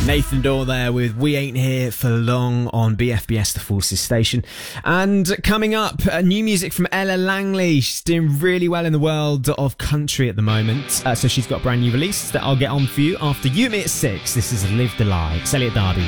Nathan Dawe there with We Ain't Here for Long on BFBS The Forces station. And coming up, new music from Ella Langley. She's doing really well in the world of country at the moment. So she's got a brand new release that I'll get on for you after You Me at 6. This is Live the Lie. It's Elliot Darby.